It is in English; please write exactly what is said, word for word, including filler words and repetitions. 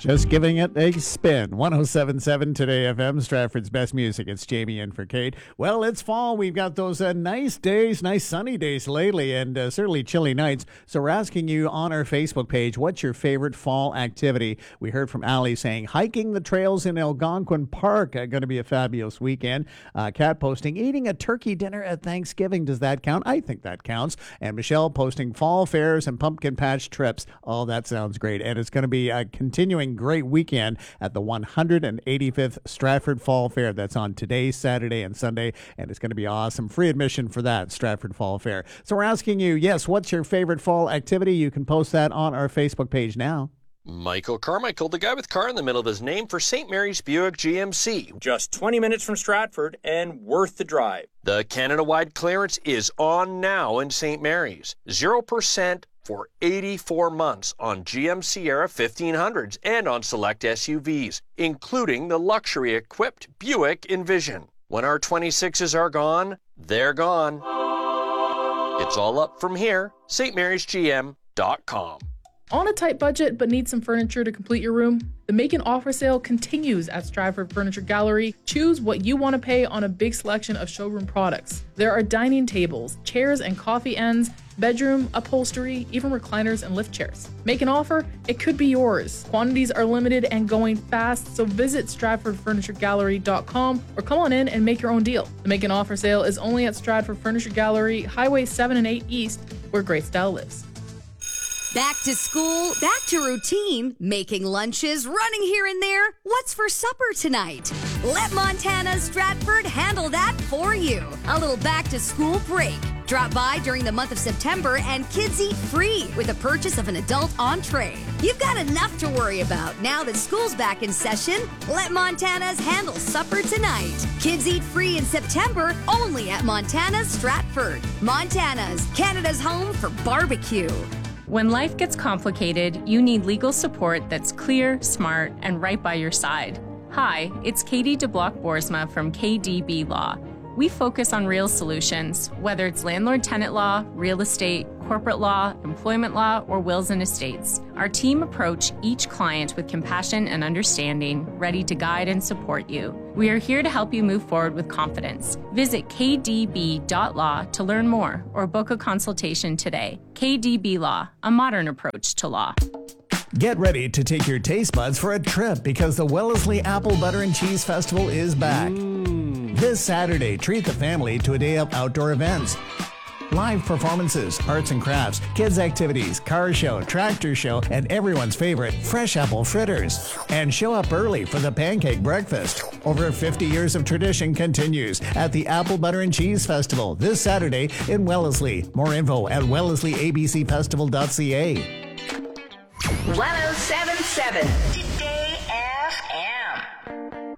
Just giving it a spin. one oh seven point seven Today F M, Stratford's best music. It's Jamie in for Kate. Well, it's fall. We've got those uh, nice days, nice sunny days lately, and uh, certainly chilly nights. So we're asking you on our Facebook page, what's your favorite fall activity? We heard from Ali saying hiking the trails in Algonquin Park. Uh, going to be a fabulous weekend. Uh, Kat posting eating a turkey dinner at Thanksgiving. Does that count? I think that counts. And Michelle posting fall fairs and pumpkin patch trips. Oh, that sounds great. And it's going to be a continuing great weekend at the one hundred eighty-fifth Stratford Fall Fair. That's on today, Saturday, and Sunday, and it's going to be awesome. Free admission for that Stratford Fall Fair. So we're asking you, yes, what's your favorite fall activity? You can post that on our Facebook page now. Michael Carmichael, the guy with car in the middle of his name, for Saint Mary's Buick G M C. Just twenty minutes from Stratford and worth the drive. The Canada-wide clearance is on now in Saint Mary's. zero percent for eighty-four months on G M Sierra fifteen hundreds and on select S U Vs, including the luxury-equipped Buick Envision. When our twenty-sixes are gone, they're gone. It's all up from here. St Marys G M dot com. On a tight budget but need some furniture to complete your room? The Make an Offer sale continues at Stratford Furniture Gallery. Choose what you want to pay on a big selection of showroom products. There are dining tables, chairs and coffee ends, bedroom, upholstery, even recliners and lift chairs. Make an offer? It could be yours. Quantities are limited and going fast, so visit Stratford Furniture Gallery dot com or come on in and make your own deal. The Make an Offer sale is only at Stratford Furniture Gallery, Highway seven and eight East, where great style lives. Back to school, back to routine, making lunches, running here and there. What's for supper tonight? Let Montana's Stratford handle that for you. A little back to school break. Drop by during the month of September and kids eat free with the purchase of an adult entree. You've got enough to worry about now that school's back in session. Let Montana's handle supper tonight. Kids eat free in September only at Montana's Stratford. Montana's, Canada's home for barbecue. When life gets complicated, you need legal support that's clear, smart, and right by your side. Hi, it's Katie DeBlock-Boersma from K D B Law. We focus on real solutions, whether it's landlord-tenant law, real estate, corporate law, employment law, or wills and estates. Our team approach each client with compassion and understanding, ready to guide and support you. We are here to help you move forward with confidence. Visit K D B dot law to learn more or book a consultation today. K D B Law, a modern approach to law. Get ready to take your taste buds for a trip because the Wellesley Apple Butter and Cheese Festival is back. Mm. This Saturday, treat the family to a day of outdoor events. Live performances, arts and crafts, kids activities, car show, tractor show, and everyone's favorite, fresh apple fritters. And show up early for the pancake breakfast. Over fifty years of tradition continues at the Apple Butter and Cheese Festival this Saturday in Wellesley. More info at wellesley a b c festival dot c a. one oh seven point seven